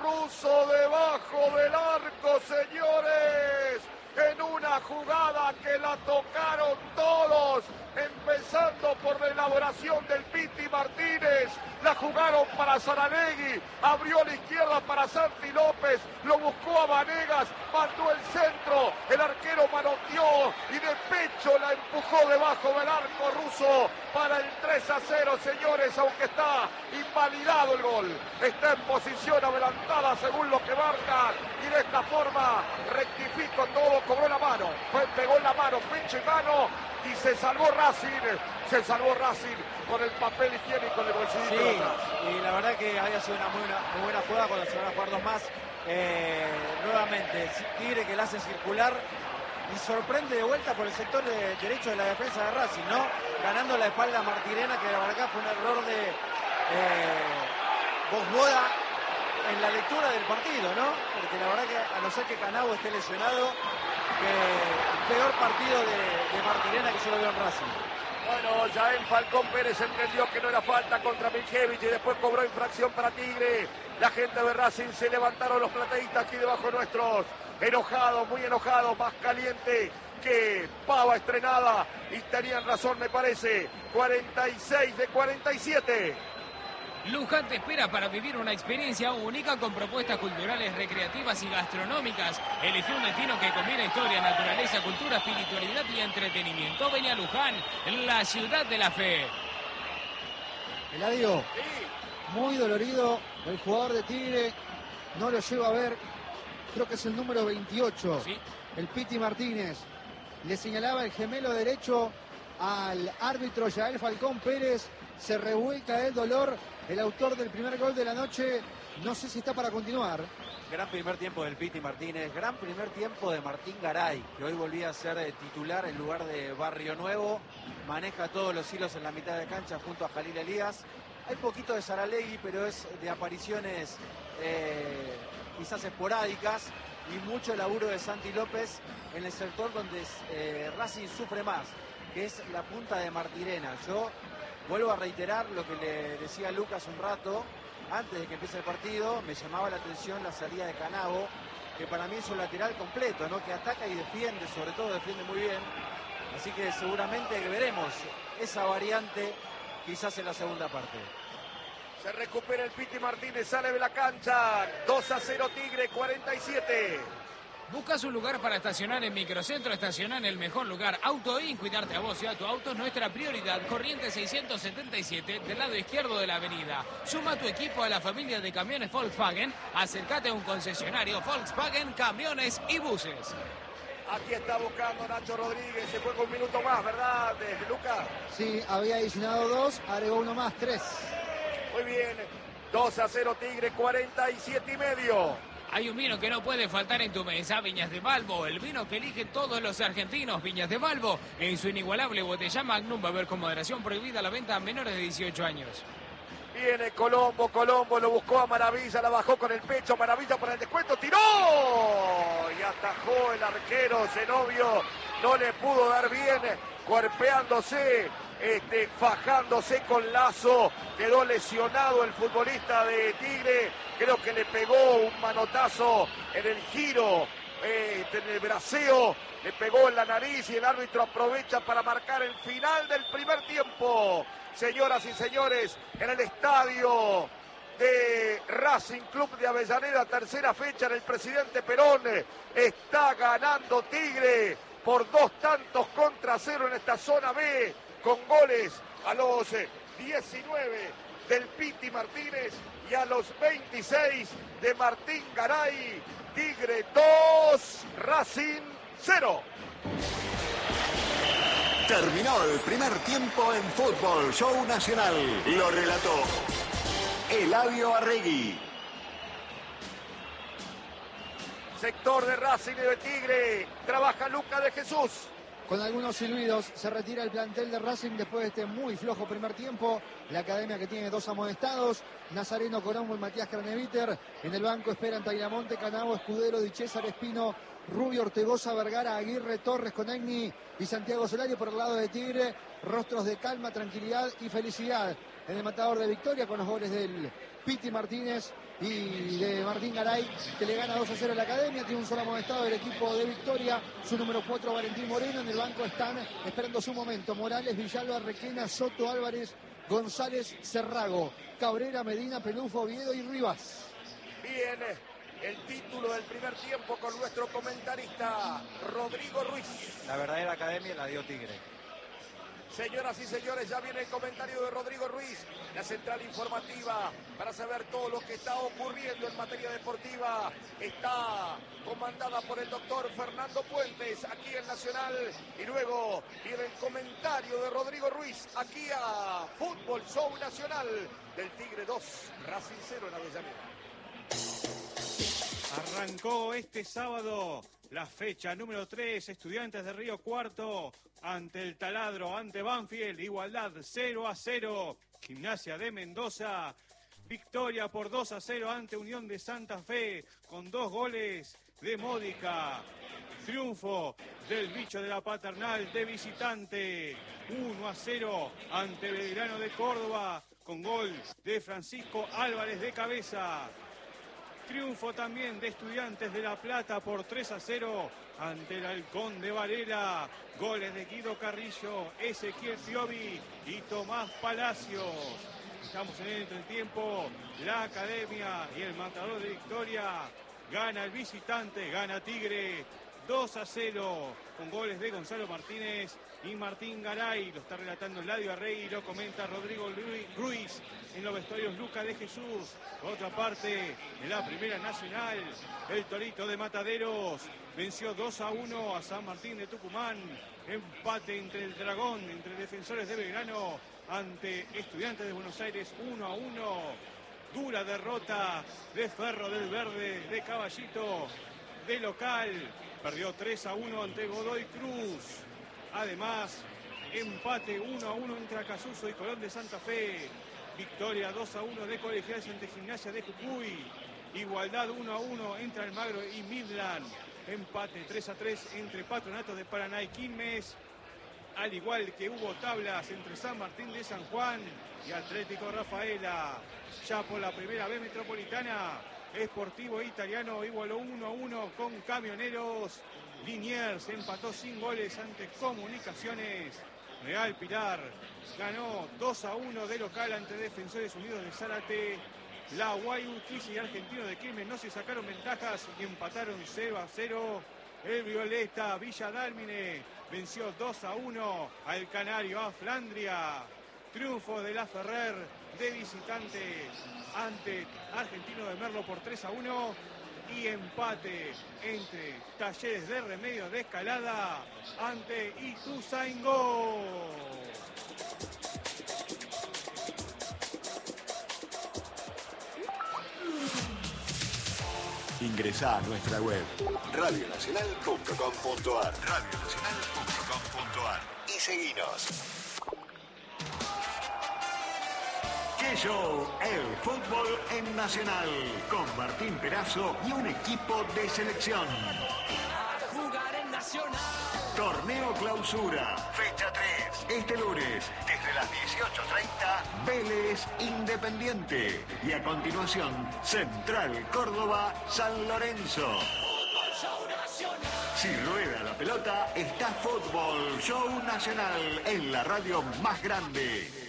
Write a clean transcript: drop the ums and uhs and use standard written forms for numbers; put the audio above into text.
Russo debajo del arco, señores. En una jugada que la tocaron todos, empezando por la elaboración del Piti Martínez, la jugaron para Saralegui, abrió a la izquierda para Santi López, lo buscó a Vanegas, mandó el centro, el arquero manoteó y de pecho la empujó debajo del arco Russo para el 3-0, señores, aunque está invalidado el gol, está en posición adelantada según lo que marcan y de esta forma rectificó todo, cobró la mano, pegó en la mano, pecho y mano y se salvó Racing con el papel higiénico en el bolsillito de atrás. Y la verdad que había sido una muy buena jugada cuando se van a jugar dos más. Nuevamente, Tigre que la hace circular y sorprende de vuelta por el sector derecho de la defensa de Racing, ¿no? Ganando la espalda a Martirena, que la verdad fue un error de Bosboda en la lectura del partido, ¿no? Porque la verdad que a no ser que Canavo esté lesionado, el peor partido de Martirena que yo lo veo en Racing. Bueno, Yael Falcón Pérez entendió que no era falta contra Miljevic y después cobró infracción para Tigre. La gente de Racing se levantaron los plateístas aquí debajo nuestros. Enojados, muy enojados, más caliente que pava estrenada. Y tenían razón, me parece. 46 de 47. Luján te espera para vivir una experiencia única con propuestas culturales, recreativas y gastronómicas. Elige un destino que combina historia, naturaleza, cultura, espiritualidad y entretenimiento. Ven a Luján, la ciudad de la fe. Eladio, muy dolorido el jugador de Tigre, no lo lleva a ver, creo que es el número 28, ¿sí? El Piti Martínez. Le señalaba el gemelo derecho al árbitro Yael Falcón Pérez, se revuelca el dolor. El autor del primer gol de la noche, no sé si está para continuar. Gran primer tiempo del Piti Martínez, gran primer tiempo de Martín Garay, que hoy volvía a ser titular en lugar de Barrio Nuevo. Maneja todos los hilos en la mitad de cancha junto a Jalil Elías. Hay poquito de Saralegui, pero es de apariciones quizás esporádicas y mucho laburo de Santi López en el sector donde Racing sufre más, que es la punta de Martirena. Yo vuelvo a reiterar lo que le decía a Lucas un rato, antes de que empiece el partido, me llamaba la atención la salida de Canavo, que para mí es un lateral completo, ¿no? Que ataca y defiende, sobre todo defiende muy bien. Así que seguramente veremos esa variante quizás en la segunda parte. Se recupera el Piti Martínez, sale de la cancha, 2-0 Tigre, 47. ¿Buscas un lugar para estacionar en Microcentro? Estaciona en el mejor lugar. Autoin, cuidarte a vos y a tu auto es nuestra prioridad. Corriente 677, del lado izquierdo de la avenida. Suma tu equipo a la familia de camiones Volkswagen. Acércate a un concesionario Volkswagen, camiones y buses. Aquí está buscando Nacho Rodríguez, se juega un minuto más, ¿verdad, Lucas? Sí, había adicionado 2, agregó uno más, 3. Muy bien, 2-0 Tigre, 47 y medio. Hay un vino que no puede faltar en tu mesa, Viñas de Balbo, el vino que eligen todos los argentinos. Viñas de Balbo, en su inigualable botella Magnum, va a haber con moderación prohibida la venta a menores de 18 años. Viene Colombo, lo buscó a Maravilla, la bajó con el pecho, Maravilla para el descuento, tiró y atajó el arquero Zenobio, no le pudo dar bien, cuerpeándose, fajándose con Lazo, quedó lesionado el futbolista de Tigre, creo que le pegó un manotazo en el giro, en el braceo, le pegó en la nariz y el árbitro aprovecha para marcar el final del primer tiempo. Señoras y señores, en el estadio de Racing Club de Avellaneda, tercera fecha en el Presidente Perón, está ganando Tigre por 2-0 en esta zona B, con goles a los 19 del Piti Martínez y a los 26 de Martín Garay. Tigre 2, Racing 0. Terminó el primer tiempo en Fútbol Show Nacional. Lo relató Eladio Arregui. Sector de Racing y de Tigre. Trabaja Luca de Jesús. Con algunos silbidos se retira el plantel de Racing después de este muy flojo primer tiempo. La academia que tiene 2 amonestados, Nazareno Colombo y Matías Craneviter. En el banco esperan Tagliamonte, Canavo, Escudero, Di César, Espino, Rubio, Ortegoza, Vergara, Aguirre, Torres, Conegni y Santiago Solari. Por el lado de Tigre, rostros de calma, tranquilidad y felicidad. en el matador de Victoria con los goles del Piti Martínez y de Martín Garay, que le gana 2-0 a la Academia. Tiene un solo amonestado del equipo de Victoria, su número 4 Valentín Moreno. En el banco están esperando su momento Morales, Villalba, Requena, Soto, Álvarez, González, Cerrago, Cabrera, Medina, Pelufo, Oviedo y Rivas. Bien, el título del primer tiempo con nuestro comentarista Rodrigo Ruiz. La verdadera Academia la dio Tigre. Señoras y señores, ya viene el comentario de Rodrigo Ruiz, la central informativa para saber todo lo que está ocurriendo en materia deportiva. Está comandada por el doctor Fernando Puentes aquí en Nacional. Y luego viene el comentario de Rodrigo Ruiz aquí a Fútbol Show Nacional del Tigre 2, Racing 0 en Avellaneda. Arrancó este sábado la fecha número 3, Estudiantes de Río Cuarto ante el Taladro, ante Banfield, igualdad 0-0, Gimnasia de Mendoza, victoria por 2-0 ante Unión de Santa Fe con 2 goles de Módica, triunfo del bicho de la Paternal de visitante, 1-0 ante Belgrano de Córdoba con gol de Francisco Álvarez de cabeza. Triunfo también de Estudiantes de La Plata por 3-0 ante el Halcón de Varela. Goles de Guido Carrillo, Ezequiel Piovi y Tomás Palacios. Estamos en el entretiempo. La Academia y el matador de Victoria. Gana el visitante, gana Tigre 2-0 con goles de Gonzalo Martínez y Martín Garay. Lo está relatando Eladio Arregui y lo comenta Rodrigo Ruiz. En los vestuarios Luca de Jesús. Por otra parte, en la Primera Nacional, el Torito de Mataderos venció 2-1 a San Martín de Tucumán. Empate entre el Dragón, entre Defensores de Belgrano ante Estudiantes de Buenos Aires 1-1. Dura derrota de Ferro del Verde de Caballito de local. Perdió 3-1 ante Godoy Cruz. Además, empate 1-1 entre Acasuso y Colón de Santa Fe. Victoria 2-1 de Colegiales ante Gimnasia de Jujuy. Igualdad 1-1 entre Almagro y Midland. Empate 3-3 entre Patronato de Paraná y Quilmes. Al igual que hubo tablas entre San Martín de San Juan y Atlético Rafaela. Ya por la primera B metropolitana, Sportivo Italiano igualó 1-1 con Camioneros. Liniers empató sin goles ante Comunicaciones. Real Pilar ganó 2-1 de local ante Defensores Unidos de Zárate. La Guayurquiza y Argentino de Quilmes no se sacaron ventajas y empataron 0-0. El Violeta Villa Dálmine venció 2-1 al Canario a Flandria. Triunfo de la Ferrer de visitante ante Argentino de Merlo por 3-1. Y empate entre Talleres de Remedios de Escalada ante Ituzaingó. Ingresá a nuestra web radionacional.com.ar y seguinos. ¡Qué show! El fútbol en Nacional, con Martín Perazo y un equipo de selección. A jugar en Nacional. Torneo Clausura, fecha 3, este lunes, desde las 18:30, Vélez Independiente. Y a continuación, Central Córdoba San Lorenzo. Fútbol Show Nacional. Si rueda la pelota, está Fútbol Show Nacional en la radio más grande.